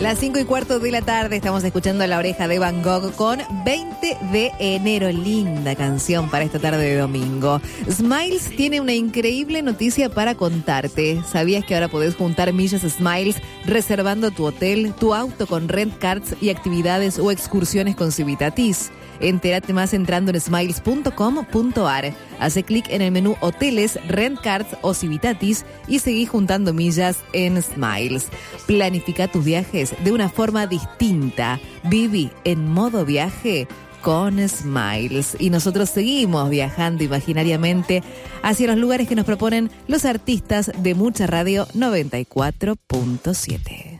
Las 5:15 de la tarde estamos escuchando La Oreja de Van Gogh con 20 de enero. Linda canción para esta tarde de domingo. Smiles tiene una increíble noticia para contarte. ¿Sabías que ahora podés juntar millas Smiles reservando tu hotel, tu auto con rent cards y actividades o excursiones con Civitatis? Entérate más entrando en smiles.com.ar. Hace clic en el menú Hoteles, Rent Cards o Civitatis y seguí juntando millas en Smiles. Planifica tus viajes de una forma distinta. Viví en modo viaje con Smiles. Y nosotros seguimos viajando imaginariamente hacia los lugares que nos proponen los artistas de Mucha Radio 94.7.